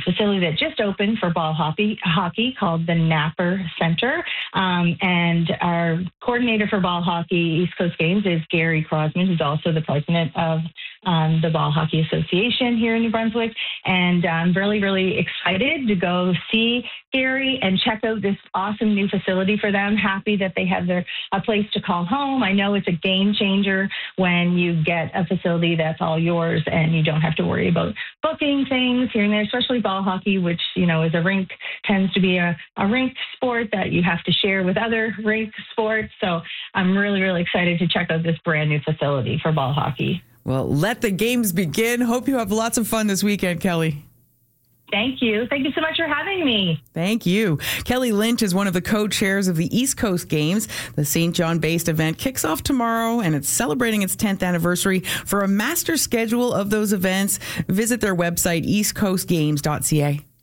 facility that just opened for ball hockey called the Napper Center. And our coordinator for ball hockey East Coast Games is Gary Crosman, who's also the president of the Ball Hockey Association here in New Brunswick. And I'm really, really excited to go see Gary and check out this awesome new facility for them. Happy that they have a place to call home. I know it's a game changer when you get a facility that's all yours and you don't have to worry about booking things here and there, especially ball hockey, which, is a rink, tends to be a rink sport that you have to share with other rink sports. So I'm really, really excited to check out this brand new facility for ball hockey. Well, let the games begin. Hope you have lots of fun this weekend, Kelly. Thank you. Thank you so much for having me. Thank you. Kelly Lynch is one of the co-chairs of the East Coast Games. The St. John-based event kicks off tomorrow, and it's celebrating its 10th anniversary. For a master schedule of those events, visit their website, eastcoastgames.ca.